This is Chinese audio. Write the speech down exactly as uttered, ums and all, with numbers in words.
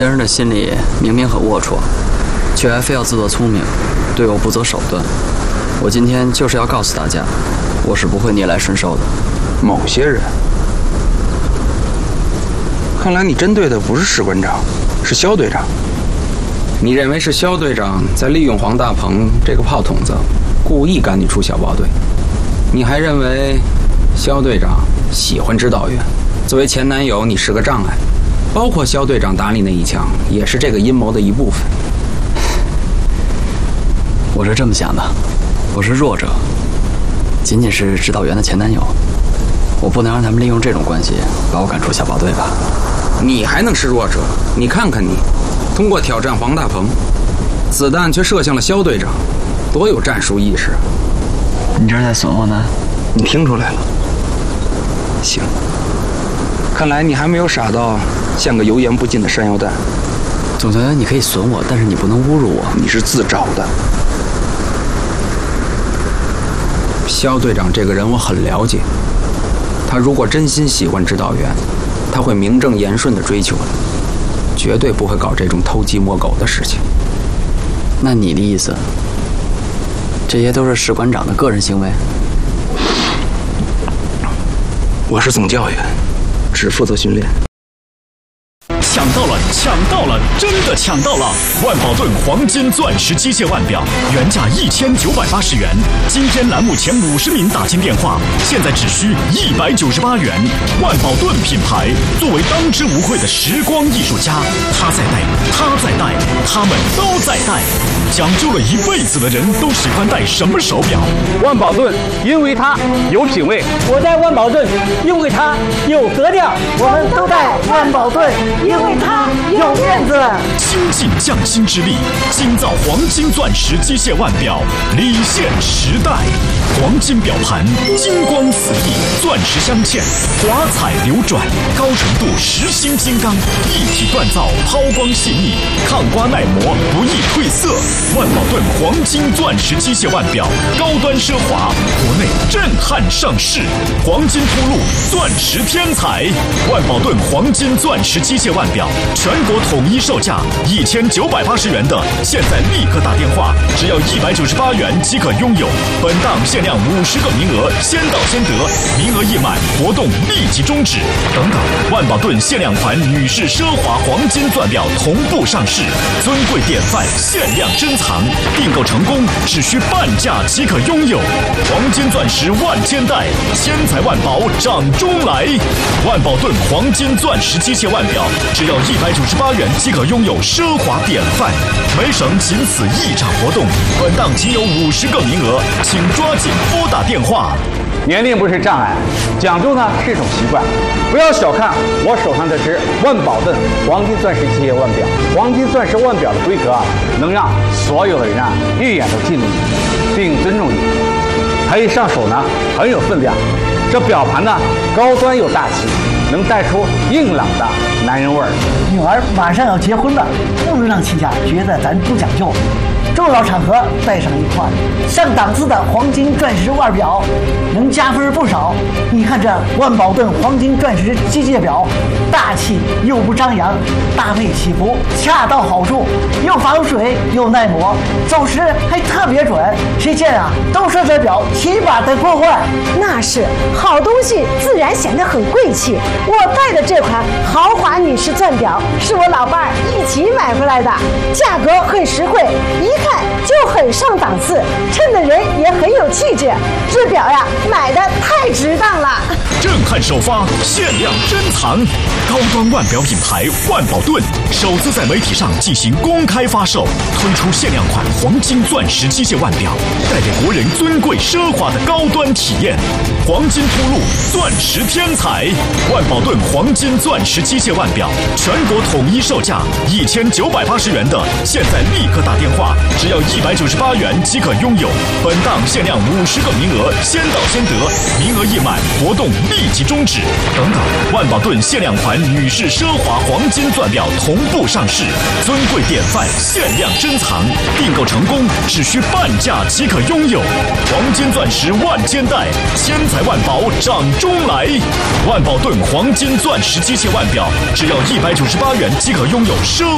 别人的心里明明很龌龊，却还非要自作聪明，对我不择手段。我今天就是要告诉大家，我是不会逆来顺受的。 某些人，看来你针对的不是士官长，是肖队长。你认为是肖队长在利用黄大鹏这个炮筒子，故意赶你出小豹队？你还认为肖队长喜欢指导员？作为前男友，你是个障碍。包括肖队长打你那一枪，也是这个阴谋的一部分。 我是这么想的，我是弱者，仅仅是指导员的前男友，我不能让他们利用这种关系把我赶出小豹队吧？ 你还能是弱者？你看看你，通过挑战黄大鹏，子弹却射向了肖队长，多有战术意识！ 你这是在损我呢？ 你听出来了？行，看来你还没有傻到像个油盐不进的山药蛋。 总裁，你可以损我，但是你不能侮辱我。 你是自找的。肖队长这个人我很了解，他如果真心喜欢指导员，他会名正言顺地追求的，绝对不会搞这种偷鸡摸狗的事情。 那你的意思，这些都是士官长的个人行为？我是总教员，只负责训练。 抢到了，抢到了，真的抢到了！万宝顿黄金钻石机械腕表，原价一千九百八十元，今天栏目前五十名打进电话，现在只需一百九十八元。万宝顿品牌作为当之无愧的时光艺术家，他在戴，他在戴，他们都在戴。讲究了一辈子的人都喜欢戴什么手表？ 万宝顿，因为它有品位。 我戴万宝顿，因为它有格调。我们都戴万宝顿，因为它有面子。 倾尽匠心之力，精造黄金钻石机械腕表，礼现时代。黄金表盘，金光四溢，钻石镶嵌，华彩流转，高纯度实心金刚，一体锻造，抛光细腻，抗刮耐磨，不易褪色。万宝顿黄金钻石机械腕表，高端奢华，国内震撼上市，黄金铺路，钻石天才。万宝顿黄金钻石机械腕表，全国统一售价一千九百八十元的，现在立刻打电话，只要一百九十八元即可拥有。本档限量五十个名额，先到先得，名额一满，活动立即终止。等等，万宝顿限量款女士奢华黄金钻表同步上市，尊贵典范，限量珍藏，订购成功只需半价即可拥有。黄金钻石万千代，千财万宝掌中来。万宝顿黄金钻石机械腕表，只要一百九十八元即可拥有奢华典范。每省仅此一场活动，本档仅有五十个名额，请抓紧拨打电话。 年龄不是障碍，讲究呢是一种习惯。不要小看我手上这只万宝顿黄金钻石机械腕表，黄金钻石腕表的规格啊，能让所有的人啊一眼都记住你，并尊重你。它一上手呢很有分量，这表盘呢高端又大气，能带出硬朗的男人味儿。 女儿马上要结婚了，不能让亲家觉得咱不讲究。重要场合带上一块上档次的黄金钻石腕表，能加分不少。你看这万宝顿黄金钻石机械表，大气又不张扬，搭配起伏恰到好处，又防水又耐磨，走时还特别准。谁见啊都说这表起码得破万。 那是好东西，自然显得很贵气。我戴的这款豪华女士钻表是我老伴儿一起买回来的，价格很实惠，一看就很上档次，衬的人也很有气质。这表呀，买的太值当了。 震撼首发，限量珍藏，高端腕表品牌万宝顿首次在媒体上进行公开发售，推出限量款黄金钻石机械腕表，带给国人尊贵奢华的高端体验。黄金铺路，钻石天才，万宝顿黄金钻石机械腕表，全国统一售价一千九百八十元的，现在立刻打电话，只要一百九十八元即可拥有。本档限量五十个名额，先到先得，名额一满，活动立即终止。等等，万宝顿限量款女士奢华黄金钻表同步上市，尊贵典范，限量珍藏，订购成功只需半价即可拥有。黄金钻石万千代，千财万宝掌中来。万宝顿黄金钻石机械腕表，只要一百九十八元即可拥有奢